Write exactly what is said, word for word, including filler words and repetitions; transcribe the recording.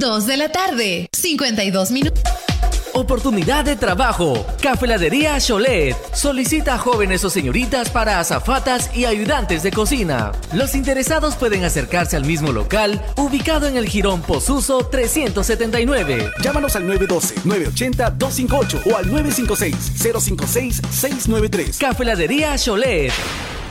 dos de la tarde, cincuenta y dos minutos. Oportunidad de trabajo. Cafeladería Cholet. Solicita a jóvenes o señoritas para azafatas y ayudantes de cocina. Los interesados pueden acercarse al mismo local, ubicado en el Jirón Posuso trescientos setenta y nueve. Llámanos al nueve uno dos, nueve ocho cero, dos cinco ocho o al nueve cinco seis, cero cinco seis, seis nueve tres. Cafeladería Cholet.